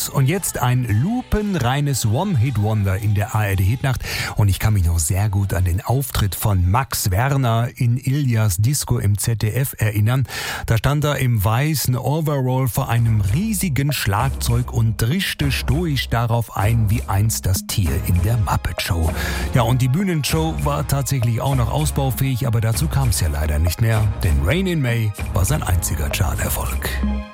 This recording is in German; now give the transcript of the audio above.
Schluss. Und jetzt ein lupenreines One-Hit-Wonder in der ARD-Hitnacht. Und ich kann mich noch sehr gut an den Auftritt von Max Werner in Ilias Disco im ZDF erinnern. Da stand er im weißen Overall vor einem riesigen Schlagzeug und drischte stoisch darauf ein, wie einst das Tier in der Muppet Show. Ja, und die Bühnenshow war tatsächlich auch noch ausbaufähig, aber dazu kam es ja leider nicht mehr, denn Rain in May war sein einziger Charterfolg.